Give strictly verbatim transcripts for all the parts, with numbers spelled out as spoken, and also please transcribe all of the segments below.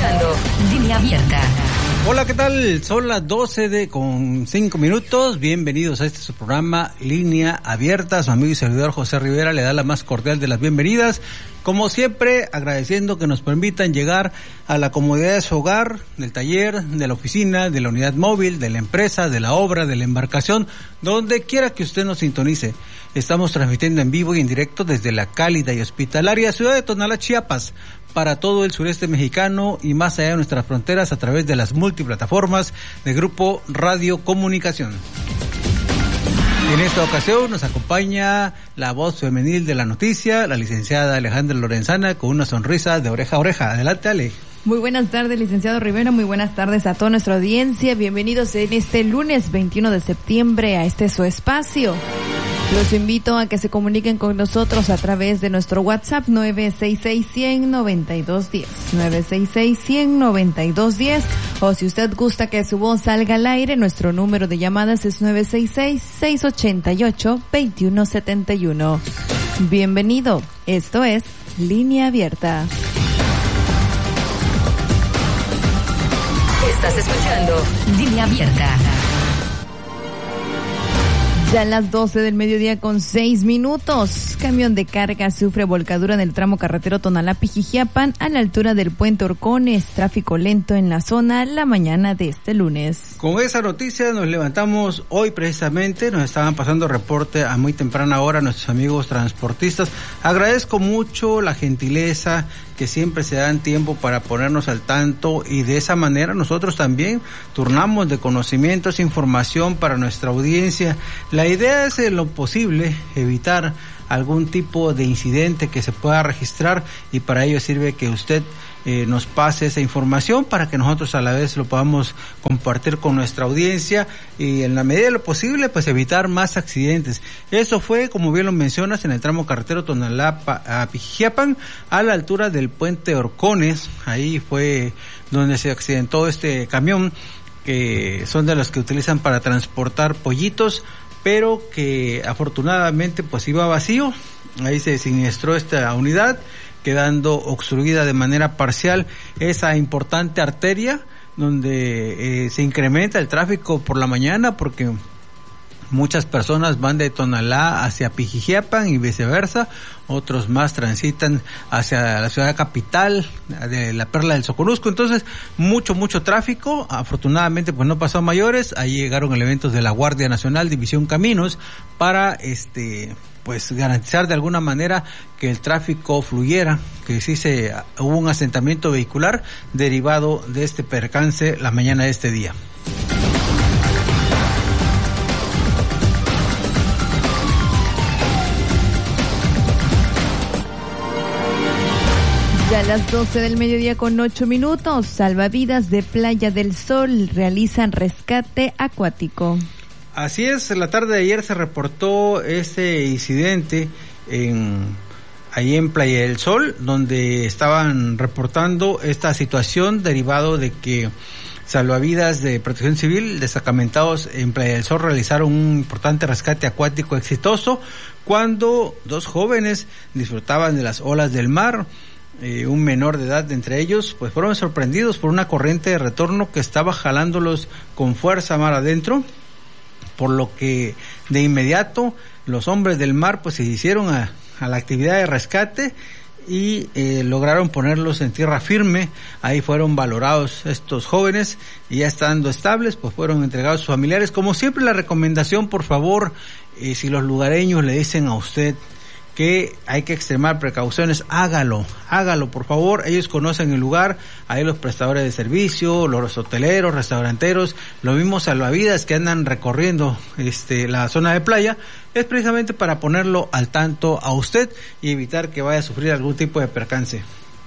escuchando Línea Abierta. Hola, ¿qué tal? Son las doce de con cinco minutos. Bienvenidos a este su programa Línea Abierta. Su amigo y servidor José Rivera le da la más cordial de las bienvenidas. Como siempre, agradeciendo que nos permitan llegar a la comodidad de su hogar, del taller, de la oficina, de la unidad móvil, de la empresa, de la obra, de la embarcación, donde quiera que usted nos sintonice. Estamos transmitiendo en vivo y en directo desde la cálida y hospitalaria ciudad de Tonalá, Chiapas, para todo el sureste mexicano y más allá de nuestras fronteras a través de las multiplataformas de Grupo Radio Comunicación. En esta ocasión nos acompaña la voz femenil de la noticia, la licenciada Alejandra Lorenzana, con una sonrisa de oreja a oreja. Adelante, Ale. Muy buenas tardes, licenciado Rivera, muy buenas tardes a toda nuestra audiencia. Bienvenidos en este lunes veintiuno de septiembre a este su espacio. Los invito a que se comuniquen con nosotros a través de nuestro WhatsApp nueve seis seis, uno cero nueve dos uno cero, nueve seis seis, uno cero nueve dos uno cero, o si usted gusta que su voz salga al aire, nuestro número de llamadas es nueve seis seis, seis ocho ocho, dos uno siete uno. Bienvenido, esto es Línea Abierta. Estás escuchando Línea Abierta. Ya a las doce del mediodía con seis minutos, camión de carga sufre volcadura en el tramo carretero Tonalá-Pijijiapan a la altura del puente Orcones, tráfico lento en la zona la mañana de este lunes. Con esa noticia nos levantamos hoy precisamente, nos estaban pasando reporte a muy temprana hora nuestros amigos transportistas. Agradezco mucho la gentileza que siempre se dan tiempo para ponernos al tanto y de esa manera nosotros también turnamos de conocimientos, información para nuestra audiencia. La idea es en lo posible evitar algún tipo de incidente que se pueda registrar y para ello sirve que usted eh, nos pase esa información para que nosotros a la vez lo podamos compartir con nuestra audiencia y en la medida de lo posible pues evitar más accidentes. Eso fue, como bien lo mencionas, en el tramo carretero Tonalá-Pijijiapan a la altura del puente Orcones. Ahí fue donde se accidentó este camión, que son de los que utilizan para transportar pollitos, pero que afortunadamente pues iba vacío. Ahí se siniestró esta unidad, quedando obstruida de manera parcial esa importante arteria donde eh, se incrementa el tráfico por la mañana porque muchas personas van de Tonalá hacia Pijijiapan y viceversa, otros más transitan hacia la ciudad capital de la Perla del Soconusco, entonces mucho, mucho tráfico. Afortunadamente pues no pasó a mayores. Ahí llegaron elementos de la Guardia Nacional, División Caminos, para este pues garantizar de alguna manera que el tráfico fluyera, que sí se hubo un asentamiento vehicular derivado de este percance la mañana de este día. Ya a las doce del mediodía con ocho minutos, salvavidas de Playa del Sol realizan rescate acuático. Así es, la tarde de ayer se reportó ese incidente en ahí en Playa del Sol, donde estaban reportando esta situación derivado de que salvavidas de Protección Civil destacamentados en Playa del Sol realizaron un importante rescate acuático exitoso cuando dos jóvenes disfrutaban de las olas del mar. Eh, un menor de edad de entre ellos, pues fueron sorprendidos por una corriente de retorno que estaba jalándolos con fuerza mar adentro, por lo que de inmediato los hombres del mar pues se hicieron a, a la actividad de rescate y eh, lograron ponerlos en tierra firme. Ahí fueron valorados estos jóvenes y ya estando estables pues fueron entregados a sus familiares. Como siempre, la recomendación, por favor, eh, si los lugareños le dicen a usted que hay que extremar precauciones, hágalo, hágalo por favor. Ellos conocen el lugar, ahí los prestadores de servicio, los hoteleros, restauranteros, los mismos salvavidas que andan recorriendo este la zona de playa, es precisamente para ponerlo al tanto a usted y evitar que vaya a sufrir algún tipo de percance.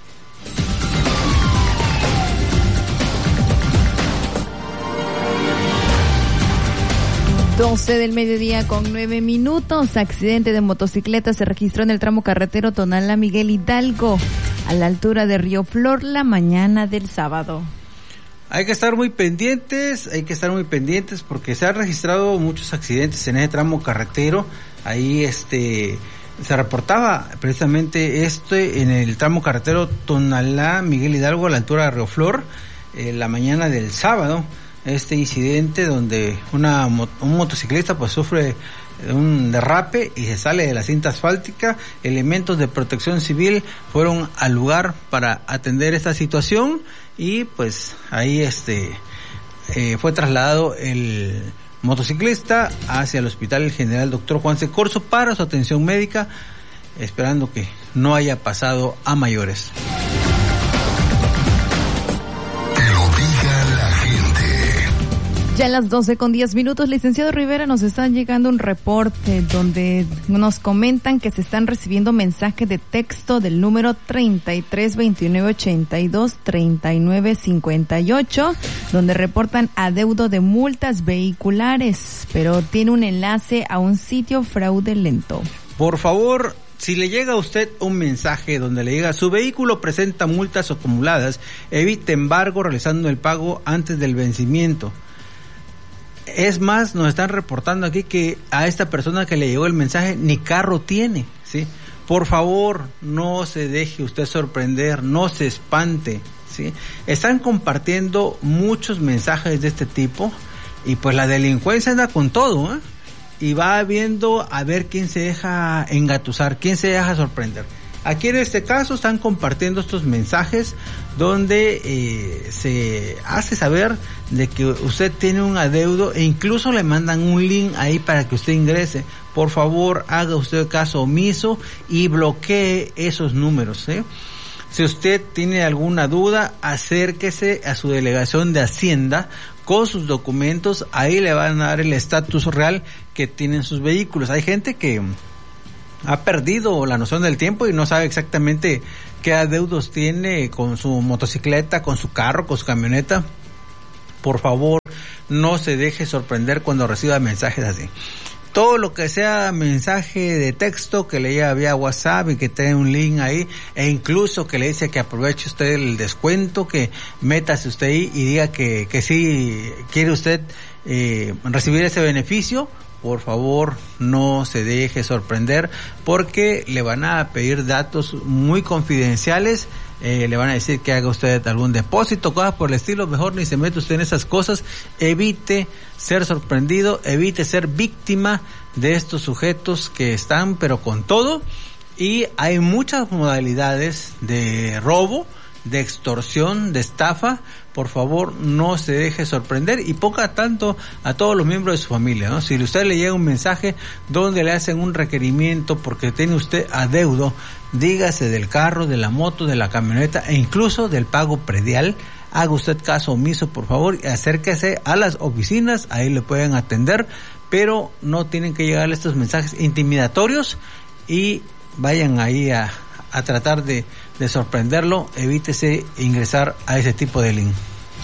doce del mediodía con nueve minutos. Accidente de motocicleta se registró en el tramo carretero Tonalá Miguel Hidalgo, a la altura de Río Flor, la mañana del sábado. Hay que estar muy pendientes, hay que estar muy pendientes porque se han registrado muchos accidentes en ese tramo carretero. Ahí este se reportaba precisamente este en el tramo carretero Tonalá Miguel Hidalgo a la altura de Río Flor, eh, la mañana del sábado, este incidente donde una un motociclista pues sufre un derrape y se sale de la cinta asfáltica. Elementos de protección civil fueron al lugar para atender esta situación y pues ahí este eh, fue trasladado el motociclista hacia el Hospital General Doctor Juan C. Corzo para su atención médica, esperando que no haya pasado a mayores. Ya a las doce con diez minutos, licenciado Rivera, nos está llegando un reporte donde nos comentan que se están recibiendo mensajes de texto del número treinta y tres veintinueve ochenta y dos treinta y nueve cincuenta y ocho, donde reportan adeudo de multas vehiculares, pero tiene un enlace a un sitio fraudulento. Por favor, si le llega a usted un mensaje donde le diga su vehículo presenta multas acumuladas, evite embargo realizando el pago antes del vencimiento. Es más, nos están reportando aquí que a esta persona que le llegó el mensaje ni carro tiene, ¿sí? Por favor, no se deje usted sorprender, no se espante, ¿sí? Están compartiendo muchos mensajes de este tipo y pues la delincuencia anda con todo, ¿eh? Y va viendo a ver quién se deja engatusar, quién se deja sorprender. Aquí en este caso están compartiendo estos mensajes donde eh, se hace saber de que usted tiene un adeudo e incluso le mandan un link ahí para que usted ingrese. Por favor, haga usted caso omiso y bloquee esos números, ¿eh? Si usted tiene alguna duda, acérquese a su delegación de Hacienda con sus documentos, ahí le van a dar el estatus real que tienen sus vehículos. Hay gente que ha perdido la noción del tiempo y no sabe exactamente qué adeudos tiene con su motocicleta, con su carro, con su camioneta. Por favor, no se deje sorprender cuando reciba mensajes así. Todo lo que sea mensaje de texto que le llega vía WhatsApp y que trae un link ahí, e incluso que le dice que aproveche usted el descuento, que métase usted ahí y diga que, que sí quiere usted eh, recibir ese beneficio. Por favor, no se deje sorprender porque le van a pedir datos muy confidenciales, eh, le van a decir que haga usted algún depósito, cosas por el estilo. Mejor ni se mete usted en esas cosas. Evite ser sorprendido, evite ser víctima de estos sujetos que están pero con todo. Y hay muchas modalidades de robo, de extorsión, de estafa. Por favor, no se deje sorprender y ponga tanto a todos los miembros de su familia, ¿no? Si a usted le llega un mensaje donde le hacen un requerimiento porque tiene usted adeudo, dígase del carro, de la moto, de la camioneta e incluso del pago predial, haga usted caso omiso, por favor, y acérquese a las oficinas, ahí le pueden atender, pero no tienen que llegarle estos mensajes intimidatorios y vayan ahí a a tratar de, de sorprenderlo. Evítese ingresar a ese tipo de link.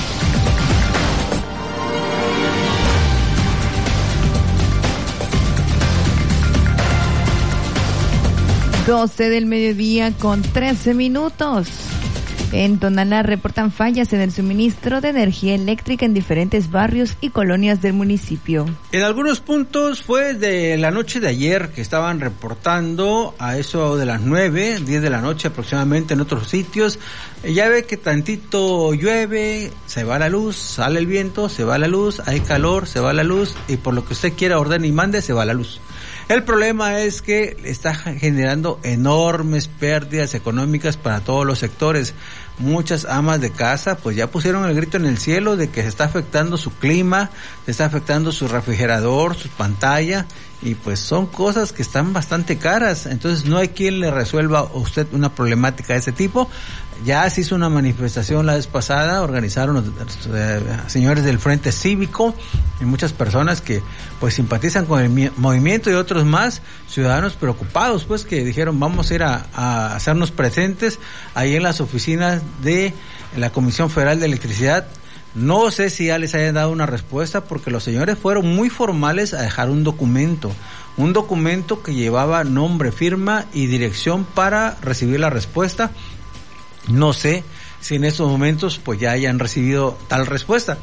doce del mediodía con trece minutos. En Tonalá reportan fallas en el suministro de energía eléctrica en diferentes barrios y colonias del municipio. En algunos puntos fue de la noche de ayer que estaban reportando a eso de las nueve, diez de la noche aproximadamente en otros sitios. Ya ve que tantito llueve, se va la luz, sale el viento, se va la luz, hay calor, se va la luz y por lo que usted quiera ordene y mande, se va la luz. El problema es que está generando enormes pérdidas económicas para todos los sectores. Muchas amas de casa pues ya pusieron el grito en el cielo de que se está afectando su clima, se está afectando su refrigerador, su pantalla, y pues son cosas que están bastante caras. Entonces no hay quien le resuelva a usted una problemática de ese tipo. Ya se hizo una manifestación la vez pasada, organizaron los eh, señores del Frente Cívico y muchas personas que pues simpatizan con el mi- movimiento y otros más, ciudadanos preocupados pues que dijeron vamos a ir a, a hacernos presentes ahí en las oficinas de la Comisión Federal de Electricidad. No sé si ya les hayan dado una respuesta porque los señores fueron muy formales a dejar un documento, un documento que llevaba nombre, firma y dirección para recibir la respuesta. No sé si en estos momentos pues ya hayan recibido tal respuesta,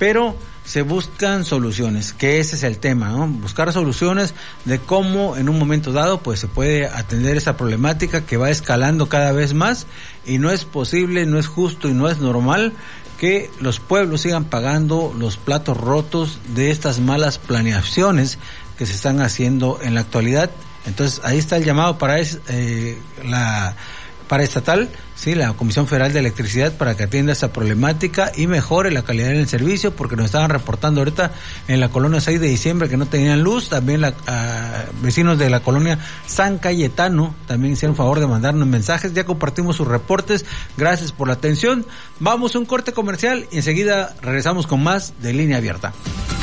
pero se buscan soluciones, que ese es el tema, ¿no? Buscar soluciones de cómo en un momento dado pues se puede atender esa problemática que va escalando cada vez más, y no es posible, no es justo y no es normal que los pueblos sigan pagando los platos rotos de estas malas planeaciones que se están haciendo en la actualidad. Entonces ahí está el llamado para es, eh, la paraestatal, sí, la Comisión Federal de Electricidad, para que atienda esa problemática y mejore la calidad del servicio, porque nos estaban reportando ahorita en la colonia seis de diciembre que no tenían luz. También la, uh, vecinos de la colonia San Cayetano también hicieron favor de mandarnos mensajes. Ya compartimos sus reportes. Gracias por la atención. Vamos a un corte comercial y enseguida regresamos con más de Línea Abierta.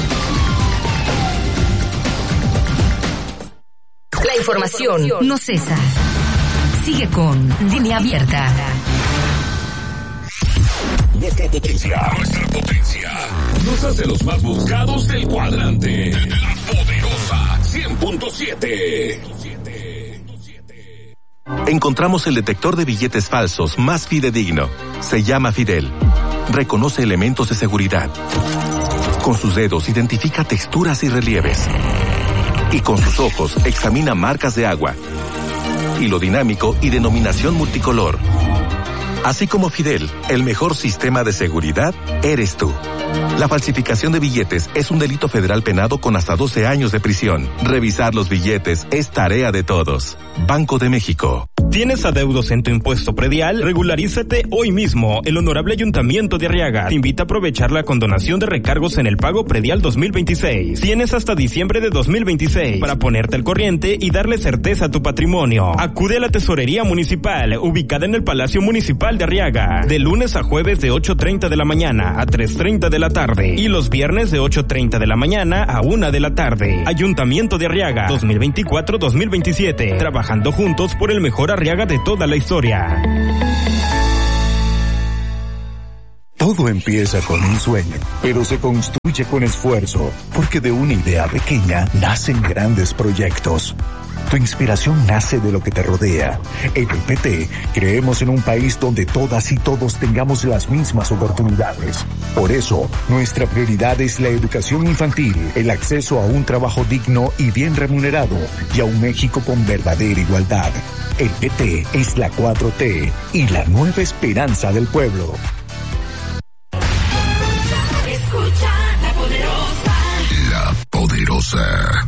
La información no cesa. Sigue con Línea Abierta. Nuestra potencia, nuestra potencia nos hace los más buscados del cuadrante. La poderosa cien punto siete. Encontramos el detector de billetes falsos más fidedigno. Se llama Fidel. Reconoce elementos de seguridad. Con sus dedos identifica texturas y relieves. Y con sus ojos examina marcas de agua, hilo dinámico y denominación multicolor. Así como Fidel, el mejor sistema de seguridad eres tú. La falsificación de billetes es un delito federal penado con hasta doce años de prisión. Revisar los billetes es tarea de todos. Banco de México. ¿Tienes adeudos en tu impuesto predial? Regularízate hoy mismo. El Honorable Ayuntamiento de Arriaga te invita a aprovechar la condonación de recargos en el pago predial dos mil veintiséis. Tienes hasta diciembre de dos mil veintiséis para ponerte al corriente y darle certeza a tu patrimonio. Acude a la Tesorería Municipal, ubicada en el Palacio Municipal de Arriaga, de lunes a jueves de ocho treinta de la mañana a tres treinta de la tarde y los viernes de ocho treinta de la mañana a una de la tarde. Ayuntamiento de Arriaga, dos mil veinticuatro dos mil veintisiete, trabajando juntos por el mejor Arriaga de toda la historia. Todo empieza con un sueño, pero se construye con esfuerzo, porque de una idea pequeña nacen grandes proyectos. Tu inspiración nace de lo que te rodea. En el P T creemos en un país donde todas y todos tengamos las mismas oportunidades. Por eso, nuestra prioridad es la educación infantil, el acceso a un trabajo digno y bien remunerado, y a un México con verdadera igualdad. El P T es la cuatro T y la nueva esperanza del pueblo. Escucha La Poderosa. La Poderosa.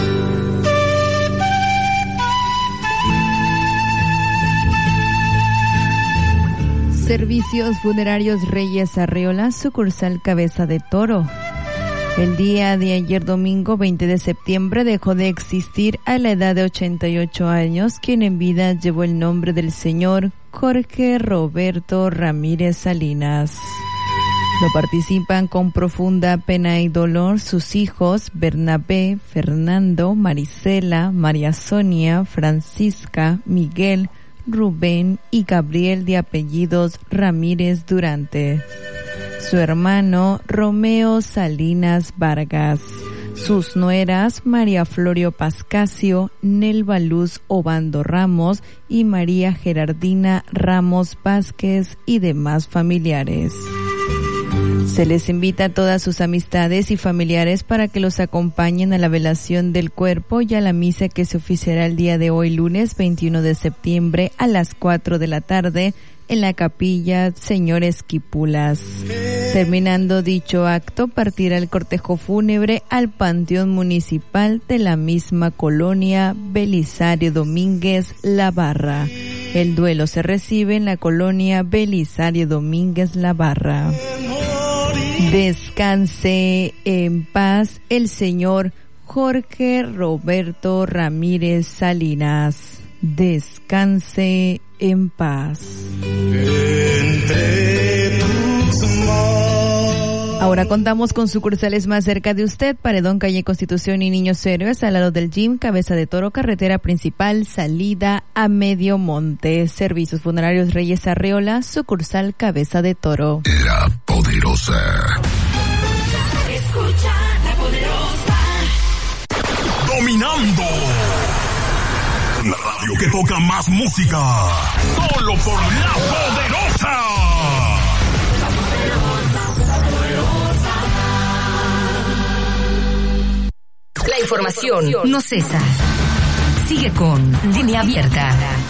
Servicios Funerarios Reyes Arreola, sucursal Cabeza de Toro. El día de ayer domingo veinte de septiembre dejó de existir a la edad de ochenta y ocho años quien en vida llevó el nombre del señor Jorge Roberto Ramírez Salinas. Lo participan con profunda pena y dolor sus hijos Bernabé, Fernando, Marisela, María Sonia, Francisca, Miguel, Rubén y Gabriel de apellidos Ramírez Durante. Su hermano Romeo Salinas Vargas. Sus nueras María Florio Pascasio, Nelva Luz Obando Ramos y María Gerardina Ramos Vázquez y demás familiares. Se les invita a todas sus amistades y familiares para que los acompañen a la velación del cuerpo y a la misa que se oficiará el día de hoy, lunes veintiuno de septiembre a las cuatro de la tarde en la capilla Señor Esquipulas. Terminando dicho acto, partirá el cortejo fúnebre al Panteón Municipal de la misma colonia Belisario Domínguez La Barra. El duelo se recibe en la colonia Belisario Domínguez La Barra. Descanse en paz el señor Jorge Roberto Ramírez Salinas. Descanse en paz. Ahora contamos con sucursales más cerca de usted: Paredón, calle Constitución y Niños Héroes, al lado del gym, Cabeza de Toro, carretera principal, salida a Medio Monte. Servicios Funerarios Reyes Arreola, sucursal Cabeza de Toro. La Poderosa. Escucha La Poderosa. Dominando. La radio que toca más música. Solo por La Poderosa. La Poderosa. información no cesa. Sigue con Línea Abierta.